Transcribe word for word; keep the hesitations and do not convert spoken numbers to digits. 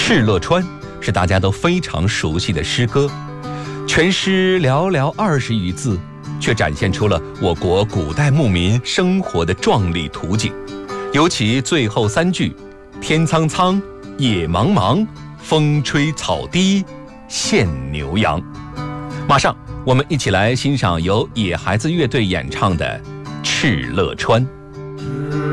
敕勒川》是大家都非常熟悉的诗歌，全诗寥寥二十余字，却展现出了我国古代牧民生活的壮丽图景。尤其最后三句“天苍苍，野茫茫，风吹草低见牛羊”。马上我们一起来欣赏由野孩子乐队演唱的《敕勒川》。